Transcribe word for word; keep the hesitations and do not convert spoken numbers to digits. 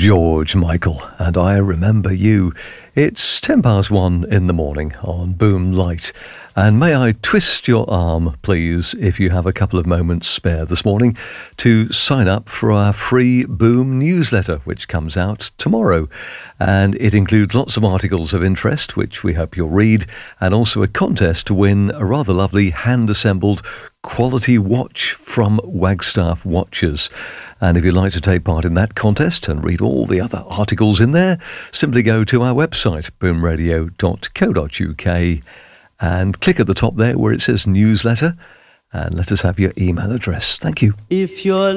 George Michael, and I Remember You. It's ten past one in the morning on Boom Light. And may I twist your arm, please, if you have a couple of moments spare this morning, to sign up for our free Boom newsletter, which comes out tomorrow. And it includes lots of articles of interest, which we hope you'll read, and also a contest to win a rather lovely hand-assembled quality watch from Wagstaff Watches. And if you'd like to take part in that contest and read all the other articles in there, simply go to our website, boom radio dot co dot uk, and click at the top there where it says newsletter, and let us have your email address. Thank you. If you're